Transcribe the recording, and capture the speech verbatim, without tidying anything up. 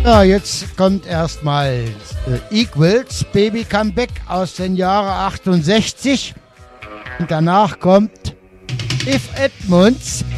Ja, jetzt kommt erstmal The Equals, Baby Comeback aus den Jahren achtundsechzig. Und danach kommt If Edmunds.